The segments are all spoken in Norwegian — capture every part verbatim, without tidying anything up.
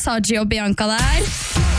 Saji og Bianca der.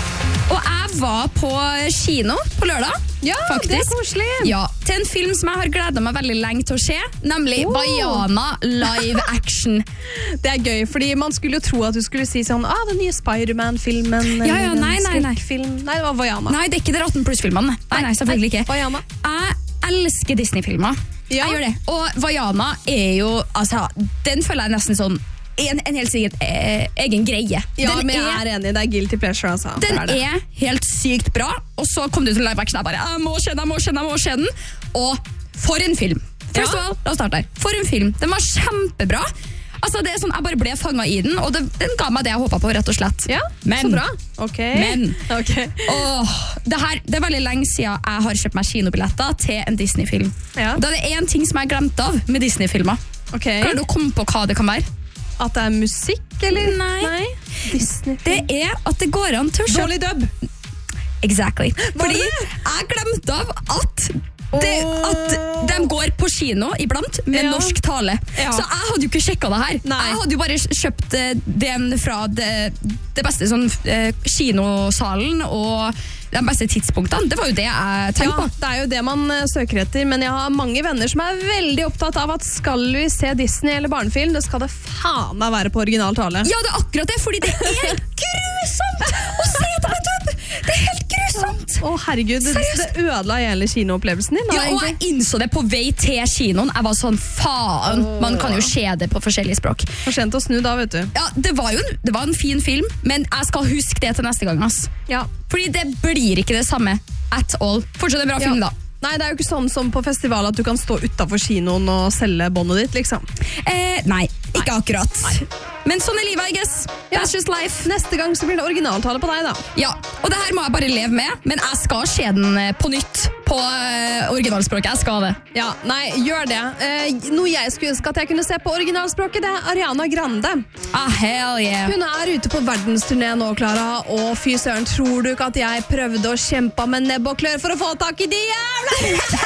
Og jeg var på kino på lørdag. Ja, faktisk. Det er koselig. Ja, til en film som jeg har gledet meg veldig lenge til å se, nemlig oh. Vaiana live action. Det er gøy, fordi man skulle jo tro at du skulle si sånn, ah, den nye Spider-Man-filmen, ja, ja, nei, nei, nei. Nei, det var Vaiana. Nei, det er ikke det atten pluss-filmene. Nei, nei, selvfølgelig ikke. Vaiana. Jeg elsker Disney-filmer. Ja. Jeg gjør det. Og Vaiana er jo, altså, den føler jeg nesten sånn, En, en helt sikkert eh, egen greie. Ja, den men jeg er, er enig, det er guilty pleasure altså. Den er, er helt sykt bra. Og så kom det ut til live action. Jeg bare, jeg må se den, jeg må se den, jeg må se den. Og for en film. First of all, la oss starte der. For en film. Den var kjempebra. Altså, det er sånn, jeg bare ble fanget i den, og det, den ga meg det jeg håpet på, rett og slett. Ja, men, så bra. Ok. Men, okay. Åh, det, her, det er veldig lenge siden jeg har kjøpt meg kinobilletter til en Disney-film. Ja. Da er det en ting som jeg har glemt av med Disney-filmer. Okay. Kan du komme på hva det kan være? At det er musikk, eller? Nei. Nei. Disney. Det er at det går an til å kjøpe... Dårlig dub. Exactly. Fordi jeg glemte av at, det, at de går på kino iblant med ja. norsk tale. Ja. Så jeg hadde jo ikke sjekket det her. Nei. Jeg hadde jo bare kjøpt den fra det, det beste sånn, eh, kinosalen og de beste tidspunktene. Det var jo det jeg tenkte på. Ja, det er jo det man søker etter, men jeg har mange venner som er veldig opptatt av at skal vi se Disney eller barnefilm, det skal det faen meg være på original tale. Ja, det er akkurat det, fordi det er grusomt å se det på dub! Det er helt grusomt! Å herregud, det, det ødela hele kinoopplevelsen din. Da, ja, og jeg innså det på vei til kinoen. Jeg var sånn, faen, oh. man kan jo se det på forskjellige språk. For sent å snu da, vet du. Ja, det var jo en, det var en fin film, men jeg skal huske det til neste gang, ass. Ja. Fordi det blir ikke det samme at all. Fortsatt en bra ja. film da. Nei, det er jo ikke sånn som på festival at du kan stå utenfor kinoen og selge båndet ditt, liksom. Eh, nei, ikke nei. akkurat. Nei. Men sånn er livet, I guess. Ja. That's just life. Neste gang så blir det originaltale på deg, da. Ja, og det her må jeg bare leve med, men jeg skal se den på nytt på uh, originalspråket. Jeg skal det. Ja, nei, gjør det. Eh, noe jeg skulle ønske at jeg kunne se på originalspråket, det er Ariana Grande. Ah, hell yeah. Hun er ute på verdensturné nå, Clara, og fy søren, tror du ikke at jeg prøvde å kjempe med nebb og klør for å få tak i de jævla?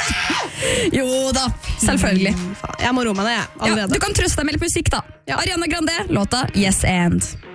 Jo da, selvfølgelig. Jeg må roe meg det, jeg, allerede. Ja, du kan trøste deg med litt musikk da. Ja. Ariana Grande, låta Yes and.